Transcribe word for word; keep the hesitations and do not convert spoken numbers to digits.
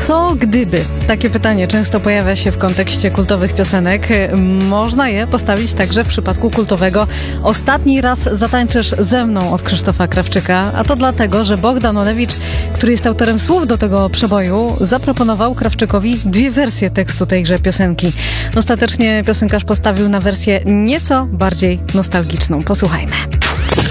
Co gdyby? Takie pytanie często pojawia się w kontekście kultowych piosenek. Można je postawić także w przypadku kultowego Ostatni raz zatańczysz ze mną od Krzysztofa Krawczyka, a to dlatego, że Bogdan Olewicz, który jest autorem słów do tego przeboju, zaproponował Krawczykowi dwie wersje tekstu tejże piosenki. Ostatecznie piosenkarz postawił na wersję nieco bardziej nostalgiczną. Posłuchajmy.